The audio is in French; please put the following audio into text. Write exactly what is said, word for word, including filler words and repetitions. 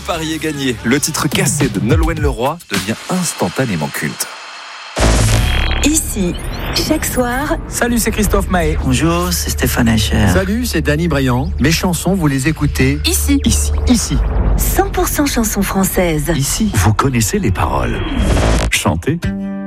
pari est gagné. Le titre cassé de Nolwenn Leroy devient instantanément culte. Ici, chaque soir. Salut, c'est Christophe Mahé. Bonjour, c'est Stéphane Hacher. Salut, c'est Danny Briand. Mes chansons, vous les écoutez Ici. Ici. Ici. cent pour cent chansons françaises. Ici. Vous connaissez les paroles. Chantez.